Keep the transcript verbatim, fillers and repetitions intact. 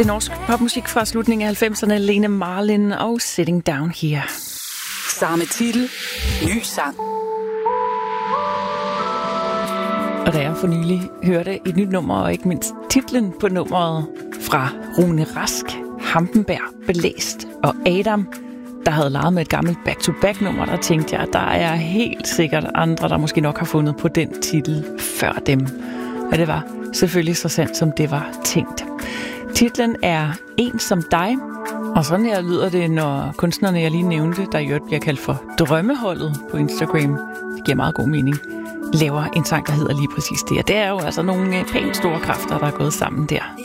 Det er norsk popmusik fra slutningen af halvfemserne, Lene Marlin og Sitting Down Here. Samme titel, ny sang. Og da jeg for nylig hørte et nyt nummer, og ikke mindst titlen på nummeret fra Rune Rask, Hampenberg, Belæst og Adam, der havde leget med et gammelt back-to-back-nummer, der tænkte jeg, der er helt sikkert andre, der måske nok har fundet på den titel før dem. Og det var selvfølgelig så sandt, som det var tænkt. Titlen er En som dig, og sådan her lyder det, når kunstnerne, jeg lige nævnte, der i øvrigt bliver kaldt for Drømmeholdet på Instagram, det giver meget god mening, laver en sang, der hedder lige præcis det. Og det er jo altså nogle pænt store kræfter, der er gået sammen der.